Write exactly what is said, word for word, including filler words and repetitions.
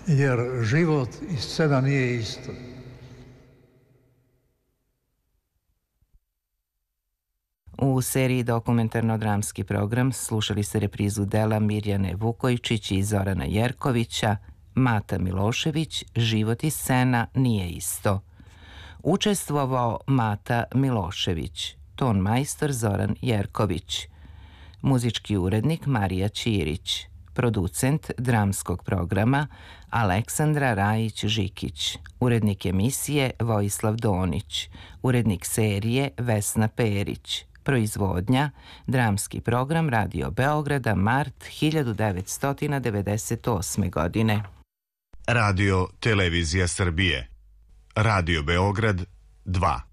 jer život i scena nije isto. U seriji dokumentarno-dramski program slušali ste reprizu dela Mirjane Vukojčić i Zorana Jerkovića Mata Milošević, Život i scena nije isto. Učestvovao Mata Milošević, ton majstor Zoran Jerković, muzički urednik Marija Ćirić, producent dramskog programa Aleksandra Rajić-Žikić, urednik emisije Vojislav Donić, urednik serije Vesna Perić, proizvodnja dramski program Radio Beograda mart hiljadu devetsto devedeset osme. godine. Radio Televizija Srbije. Radio Beograd dva.